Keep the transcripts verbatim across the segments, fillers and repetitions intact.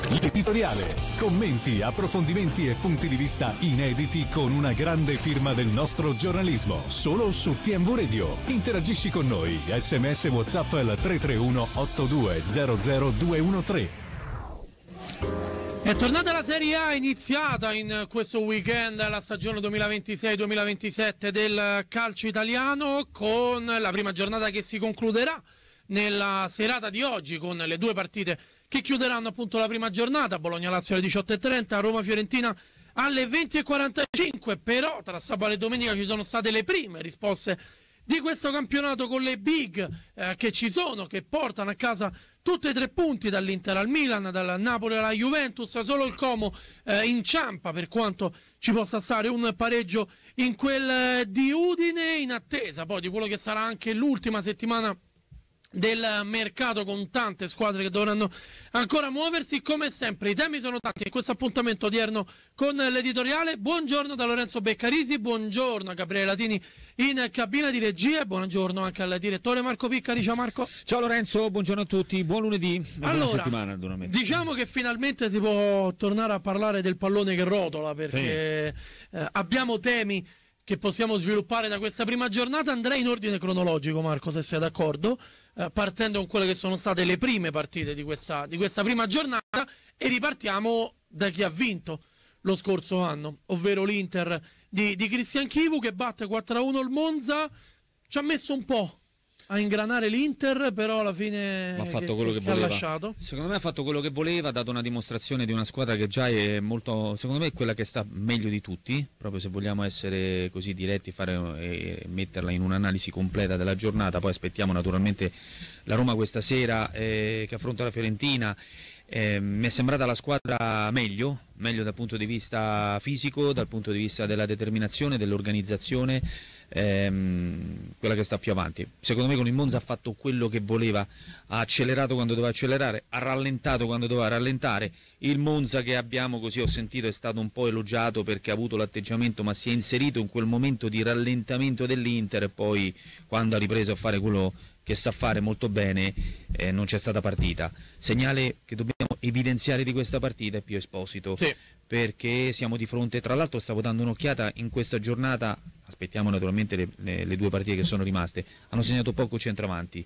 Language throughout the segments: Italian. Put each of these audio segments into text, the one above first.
L'editoriale. Commenti, approfondimenti e punti di vista inediti con una grande firma del nostro giornalismo. Solo su T M V Radio. Interagisci con noi. S M S WhatsApp al tre tre uno otto due zero zero due uno tre. È tornata la Serie A, iniziata in questo weekend la stagione duemilaventisei duemilaventisette del calcio italiano, con la prima giornata che si concluderà nella serata di oggi con le due partite che chiuderanno appunto la prima giornata: Bologna-Lazio alle diciotto e trenta, Roma-Fiorentina alle venti e quarantacinque. Però tra sabato e domenica ci sono state le prime risposte di questo campionato, con le big eh, che ci sono, che portano a casa tutti e tre punti, dall'Inter al Milan, dal Napoli alla Juventus. Solo il Como eh, inciampa, per quanto ci possa stare un pareggio in quel eh, di Udine, in attesa poi di quello che sarà anche l'ultima settimana del mercato, con tante squadre che dovranno ancora muoversi. Come sempre i temi sono tanti in questo appuntamento odierno con l'editoriale. Buongiorno da Lorenzo Beccarisi, buongiorno a Gabriele Latini in cabina di regia e buongiorno anche al direttore Marco Piccari. Ciao Marco. Ciao Lorenzo, buongiorno a tutti, buon lunedì, buona allora, settimana naturalmente. Diciamo che finalmente si può tornare a parlare del pallone che rotola, perché sì. eh, abbiamo temi che possiamo sviluppare da questa prima giornata. Andrei in ordine cronologico, Marco, se sei d'accordo, eh, partendo con quelle che sono state le prime partite di questa, di questa prima giornata, e ripartiamo da chi ha vinto lo scorso anno, ovvero l'Inter di, di Cristian Chivu, che batte quattro a uno il Monza. Ci ha messo un po' a ingranare l'Inter, però alla fine ha fatto che, quello che, che voleva. ha lasciato. Secondo me ha fatto quello che voleva, ha dato una dimostrazione di una squadra che già è molto, secondo me è quella che sta meglio di tutti, proprio se vogliamo essere così diretti, fare e metterla in un'analisi completa della giornata. Poi aspettiamo naturalmente la Roma questa sera eh, che affronta la Fiorentina. Eh, mi è sembrata la squadra meglio, meglio dal punto di vista fisico, dal punto di vista della determinazione, dell'organizzazione, ehm, quella che sta più avanti. Secondo me con il Monza ha fatto quello che voleva, ha accelerato quando doveva accelerare, ha rallentato quando doveva rallentare. Il Monza, che abbiamo, così ho sentito, è stato un po' elogiato perché ha avuto l'atteggiamento, ma si è inserito in quel momento di rallentamento dell'Inter, e poi quando ha ripreso a fare quello che sa fare molto bene eh, non c'è stata partita. Segnale che dobbiamo evidenziare di questa partita è Pio Esposito, sì. Perché siamo di fronte, tra l'altro stavo dando un'occhiata in questa giornata, aspettiamo naturalmente le, le, le due partite che sono rimaste, hanno segnato poco centravanti,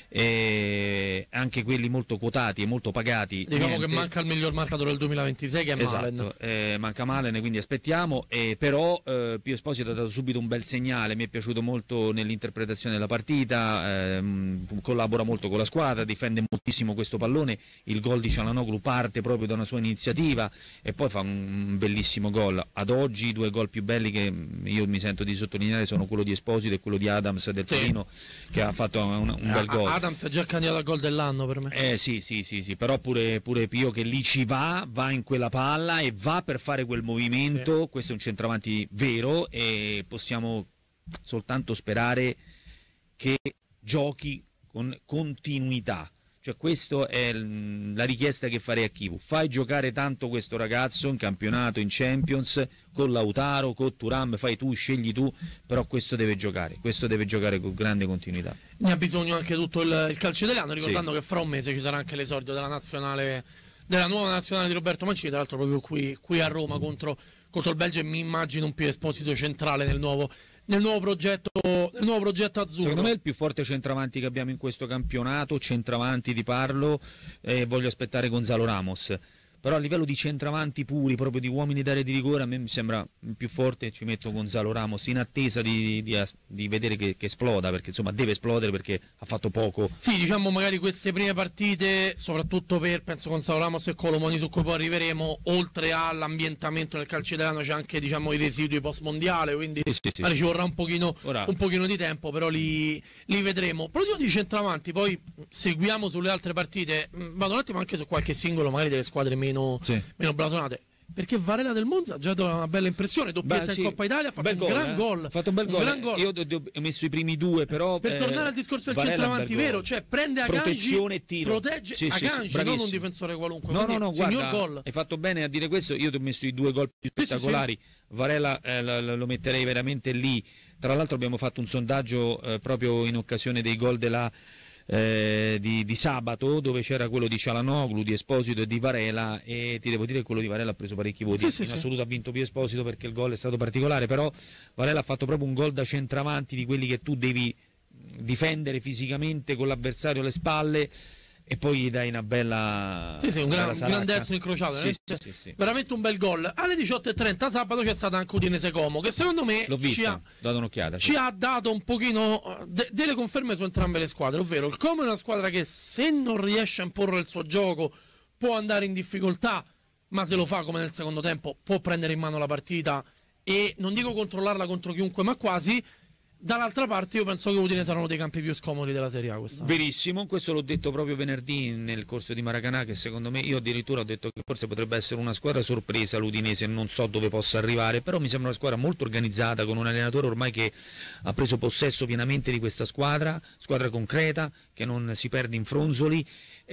e anche quelli molto quotati e molto pagati. Diciamo niente. che manca il miglior marcatore del duemilaventisei, che è esatto, Malen. Eh, manca Malen, quindi aspettiamo, eh, però eh, Pio Esposito ha dato subito un bel segnale, mi è piaciuto molto nell'interpretazione della partita, ehm, collabora molto con la squadra, difende moltissimo questo pallone. Il gol di Çalhanoğlu parte proprio da una sua iniziativa e poi fa un un bellissimo gol. Ad oggi i due gol più belli che io mi sento di sottolineare sono quello di Esposito e quello di Adams del sì. Torino, che ha fatto un, un bel gol. Adams è già candidato al gol dell'anno per me. Eh sì, sì, sì, sì, però pure, pure Pio che lì ci va, va in quella palla e va per fare quel movimento. Sì. Questo è un centravanti vero e possiamo soltanto sperare che giochi con continuità. Cioè questa è la richiesta che farei a Chivu: fai giocare tanto questo ragazzo in campionato, in Champions, con Lautaro, con Thuram, fai tu, scegli tu, però questo deve giocare, questo deve giocare con grande continuità. Ne ha bisogno anche tutto il, il calcio italiano, ricordando sì. che fra un mese ci sarà anche l'esordio della nazionale, della nuova nazionale di Roberto Mancini, tra l'altro proprio qui, qui a Roma contro, contro il Belgio, e mi immagino un Pio Esposito centrale nel nuovo nel nuovo progetto nel nuovo progetto azzurro. Secondo me è il più forte centravanti che abbiamo in questo campionato, centravanti di parlo, e voglio aspettare Gonzalo Ramos. Però a livello di centravanti puri, proprio di uomini d'area di rigore, a me mi sembra il più forte, ci metto Gonzalo Ramos, in attesa di, di, di vedere che, che esploda, perché insomma deve esplodere, perché ha fatto poco. Sì, diciamo magari queste prime partite, soprattutto per, penso, Gonzalo Ramos e Colomoni, su cui poi arriveremo, oltre all'ambientamento nel calcio italiano c'è anche, diciamo, i residui post mondiale, quindi sì, sì, sì, ci vorrà un pochino, Ora... un pochino di tempo, però li, li vedremo. Proprio di centravanti, poi seguiamo sulle altre partite, vado un attimo anche su qualche singolo magari delle squadre meno Sì. meno blasonate, perché Varela del Monza ha già dato una bella impressione, doppietta in sì. Coppa Italia, ha fatto un, gol, gran eh? gol, ha fatto un bel gol, gran gol. Io ho messo i primi due, però per eh, tornare al discorso del Varela centravanti vero, cioè prende protezione Akanji, e tiro, protegge sì, sì, Akanji, sì, non un difensore qualunque. No, no, no, signor guarda, gol. Hai fatto bene a dire questo. Io ti ho messo i due gol più spettacolari. Sì, sì, sì. Varela eh, lo, lo metterei veramente lì. Tra l'altro abbiamo fatto un sondaggio eh, proprio in occasione dei gol della eh, di, di sabato, dove c'era quello di Cialanoglu, di Esposito e di Varela, e ti devo dire che quello di Varela ha preso parecchi voti. Sì, sì, in sì. assoluto ha vinto più Esposito perché il gol è stato particolare, però Varela ha fatto proprio un gol da centravanti, di quelli che tu devi difendere fisicamente con l'avversario alle spalle, e poi gli dai una bella sì sì un, gran, un saracca. gran destro incrociato, Sì, veramente, sì, sì. veramente un bel gol. Alle diciotto e trenta sabato c'è stata anche Udinese Como, che secondo me L'ho vista, ci ha, ho dato un'occhiata, sì. ci ha dato un pochino de- delle conferme su entrambe le squadre, ovvero il Como è una squadra che se non riesce a imporre il suo gioco può andare in difficoltà, ma se lo fa come nel secondo tempo può prendere in mano la partita e non dico controllarla contro chiunque, ma quasi. Dall'altra parte io penso che Udine saranno dei campi più scomodi della Serie A quest'anno. Verissimo, questo l'ho detto proprio venerdì nel corso di Maracanã, che secondo me, io addirittura ho detto che forse potrebbe essere una squadra sorpresa l'Udinese, non so dove possa arrivare, però mi sembra una squadra molto organizzata, con un allenatore ormai che ha preso possesso pienamente di questa squadra, squadra concreta, che non si perde in fronzoli.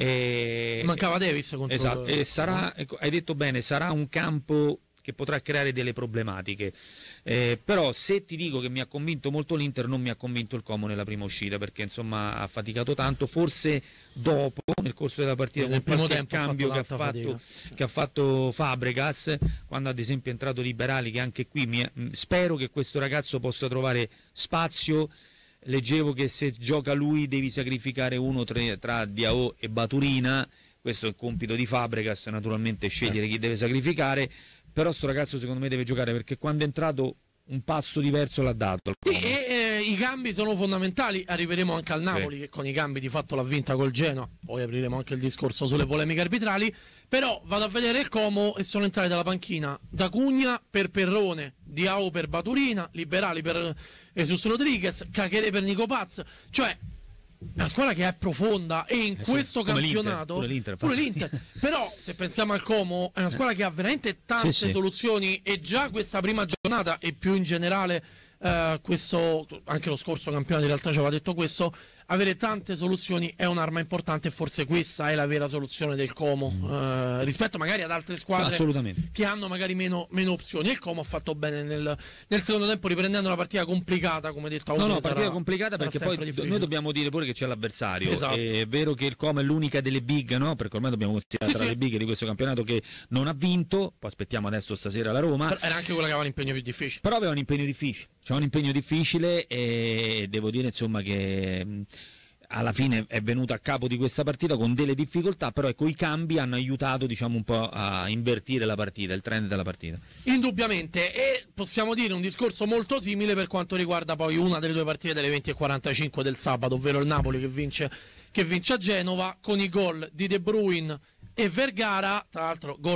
E... Mancava Davis contro esatto, e sarà, ecco, hai detto bene, sarà un campo che potrà creare delle problematiche, eh, però se ti dico che mi ha convinto molto l'Inter, non mi ha convinto il Como nella prima uscita, perché insomma ha faticato tanto, forse dopo nel corso della partita nel con primo qualche tempo cambio ha che ha, fatto fatto, che ha fatto Fabregas, quando ad esempio è entrato Liberali, che anche qui mi, spero che questo ragazzo possa trovare spazio. Leggevo che se gioca lui devi sacrificare uno tra, tra Diao e Baturina, questo è il compito di Fabregas, naturalmente scegliere chi deve sacrificare, però sto ragazzo secondo me deve giocare, perché quando è entrato un passo diverso l'ha dato. E, e, e i cambi sono fondamentali, arriveremo anche al Napoli, sì, che con i cambi di fatto l'ha vinta col Genoa, poi apriremo anche il discorso sulle polemiche arbitrali, però vado a vedere il Como e sono entrati dalla panchina D'Acugna per Perrone, Diao per Baturina, Liberali per Jesus Rodriguez, Cachere per Nico Paz, cioè una squadra che è profonda e in eh questo sì, campionato pure l'Inter, pure l'Inter. Però se pensiamo al Como è una squadra che ha veramente tante sì, sì. soluzioni, e già questa prima giornata e più in generale eh, questo, anche lo scorso campionato in realtà ci aveva detto questo, avere tante soluzioni è un'arma importante, e forse questa è la vera soluzione del Como mm. eh, rispetto magari ad altre squadre che hanno magari meno, meno opzioni. E il Como ha fatto bene nel, nel secondo tempo, riprendendo una partita complicata, come detto. No, no, partita sarà, complicata sarà perché poi difficile. Noi dobbiamo dire pure che c'è l'avversario. Esatto. È vero che il Como è l'unica delle big, no? Perché ormai dobbiamo considerare sì, tra sì. le big di questo campionato che non ha vinto, poi aspettiamo adesso stasera la Roma. Però era anche quella che aveva l'impegno più difficile. Però aveva un impegno difficile, c'è un impegno difficile e devo dire insomma che alla fine è venuto a capo di questa partita con delle difficoltà, però ecco i cambi hanno aiutato, diciamo, un po' a invertire la partita, il trend della partita. Indubbiamente, e possiamo dire un discorso molto simile per quanto riguarda poi una delle due partite delle venti e quarantacinque del sabato, ovvero il Napoli che vince, che vince a Genova con i gol di De Bruyne e Vergara, tra l'altro gol